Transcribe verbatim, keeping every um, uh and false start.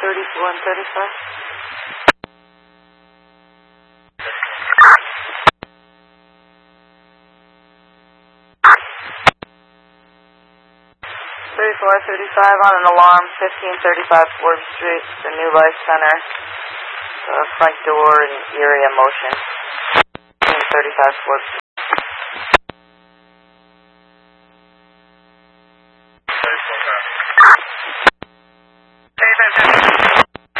thirty-four and thirty-five. thirty-four thirty-five on an alarm, fifteen thirty-five Forbes Street, the New Life Center, the front door and area motion. fifteen thirty-five Forbes Street.